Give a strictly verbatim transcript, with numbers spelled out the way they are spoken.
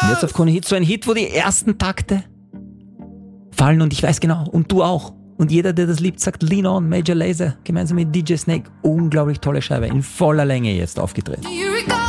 Jetzt auf Krone Hit, so ein Hit, wo die ersten Takte fallen und ich weiß genau, und du auch. Und jeder, der das liebt, sagt Lean On, Major Lazer, gemeinsam mit D J Snake. Unglaublich tolle Scheibe, in voller Länge jetzt aufgetreten. Do you recall